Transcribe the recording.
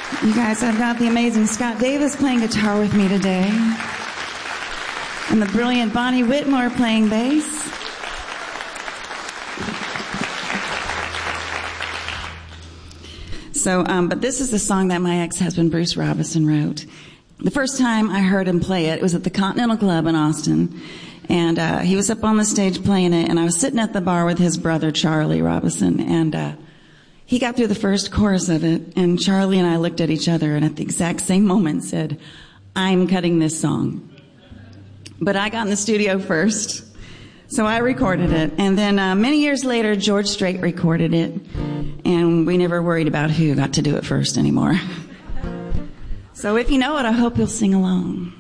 You guys, I've got the amazing Scott Davis playing guitar with me today. And the brilliant Bonnie Whitmore playing bass. So, but this is the song that my ex-husband Bruce Robison wrote. The first time I heard him play it, it was at the Continental Club in Austin. And he was up on the stage playing it, and I was sitting at the bar with his brother, Charlie Robison, and he got through the first chorus of it, and Charlie and I looked at each other and at the exact same moment said, I'm cutting this song. But I got in the studio first, so I recorded it. And then many years later, George Strait recorded it, and we never worried about who got to do it first anymore. So if you know it, I hope you'll sing along.